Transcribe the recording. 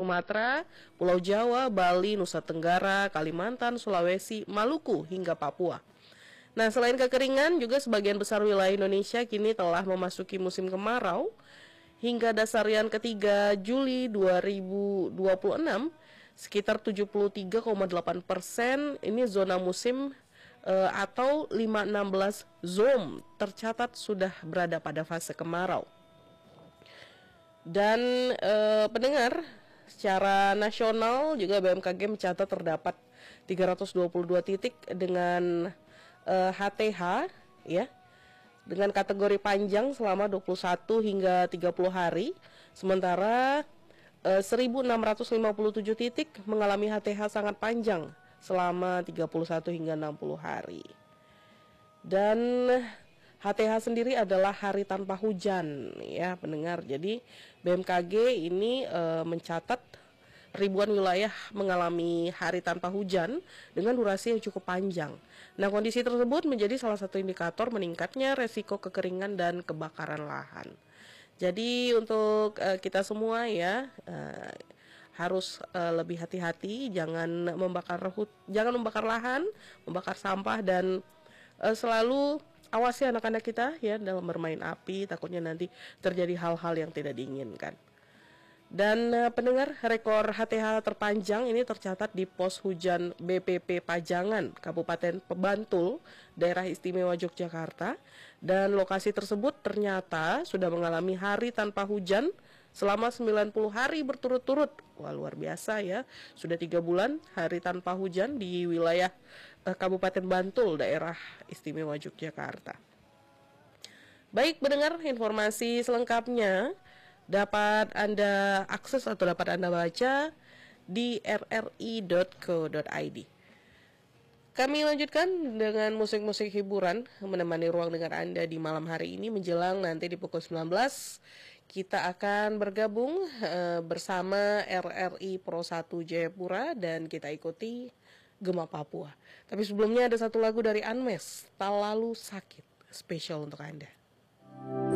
Sumatera, Pulau Jawa, Bali, Nusa Tenggara, Kalimantan, Sulawesi, Maluku, hingga Papua. Nah, selain kekeringan, juga sebagian besar wilayah Indonesia kini telah memasuki musim kemarau. Hingga dasarian ketiga Juli 2026, sekitar 73,8% ini zona musim atau 516 zone tercatat sudah berada pada fase kemarau. Dan pendengar, secara nasional juga BMKG mencatat terdapat 322 titik dengan HTH ya, dengan kategori panjang selama 21 hingga 30 hari, sementara 1657 titik mengalami HTH sangat panjang selama 31 hingga 60 hari. Dan HTH sendiri adalah hari tanpa hujan ya pendengar. Jadi BMKG ini mencatat ribuan wilayah mengalami hari tanpa hujan dengan durasi yang cukup panjang. Nah, kondisi tersebut menjadi salah satu indikator meningkatnya resiko kekeringan dan kebakaran lahan. Jadi untuk kita semua ya harus lebih hati-hati, jangan membakar lahan, membakar sampah, dan selalu awasi anak-anak kita ya dalam bermain api, takutnya nanti terjadi hal-hal yang tidak diinginkan. Dan pendengar, rekor HTH terpanjang ini tercatat di pos hujan BPP Pajangan, Kabupaten Bantul, Daerah Istimewa Yogyakarta. Dan lokasi tersebut ternyata sudah mengalami hari tanpa hujan selama 90 hari berturut-turut. Wah, luar biasa ya, sudah 3 bulan hari tanpa hujan di wilayah Kabupaten Bantul, Daerah Istimewa Yogyakarta. Baik pendengar, informasi selengkapnya dapat Anda akses atau dapat Anda baca di rri.co.id. Kami lanjutkan dengan musik-musik hiburan menemani ruang dengar Anda di malam hari ini menjelang nanti di pukul 19. Kita akan bergabung bersama RRI Pro 1 Jayapura dan kita ikuti Gema Papua. Tapi sebelumnya ada satu lagu dari Unmesh, Tak Lalu Sakit, spesial untuk Anda.